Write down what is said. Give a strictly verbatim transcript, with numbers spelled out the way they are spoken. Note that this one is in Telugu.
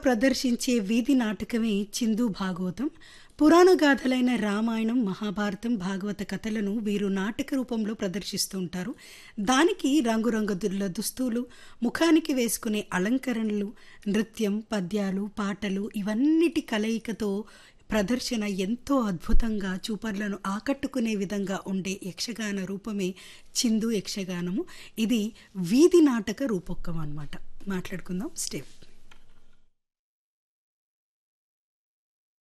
ప్రదర్శించే వీధి నాటకమే చిందు భాగవతం. పురాణ గాథలైన రామాయణం, మహాభారతం, భాగవత కథలను వీరు నాటక రూపంలో ప్రదర్శిస్తూ ఉంటారు. దానికి రంగురంగుల దుస్తులు, ముఖానికి వేసుకునే అలంకరణలు, నృత్యం, పద్యాలు, పాటలు ఇవన్నిటి కలయికతో ప్రదర్శన ఎంతో అద్భుతంగా చూపర్లను ఆకట్టుకునే విధంగా ఉండే యక్షగాన రూపమే చిందు యక్షగానము. ఇది వీధి నాటక రూపకం అన్నమాట. మాట్లాడుకుందాం స్టెప్.